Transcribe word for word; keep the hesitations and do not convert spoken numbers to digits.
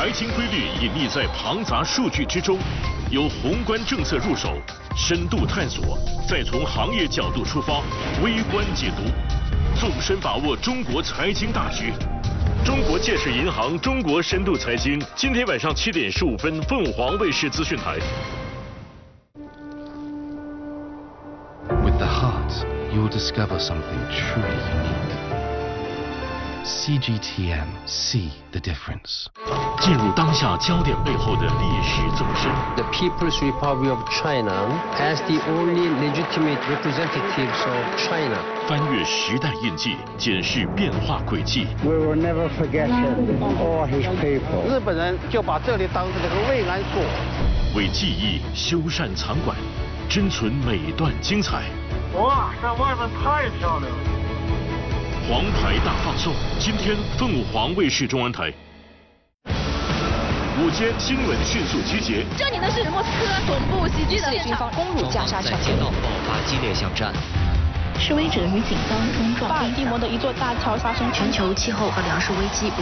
财经规律隐匿在庞杂数据之中，由宏观政策入手，深度探索，再从行业角度出发，微观解读，纵深把握中国财经大局。中国建设银行中国深度财经，今天晚上七点十五分，凤凰卫视资讯台。 With the heart, you will discover something truly unique. C G T M, see the difference. 进入当下焦点背后的历史纵深。 The People's Republic of China as the only legitimate representatives of China. 翻越时代印记，检视变化轨迹。 We will never forget him or his people. 日本人就把这里当成这个慰安所， 为记忆修缮藏馆，珍存每段精彩。 哇，这外面太漂亮了！ 黄牌大放送，今天凤凰卫视中文台。午间新闻迅速集结。 这里呢是莫斯科总部袭击的现场，攻入加沙小街道爆发激烈巷战。 示威者与警方冲撞。 巴尔的摩的一座大桥发生全球气候和粮食危机。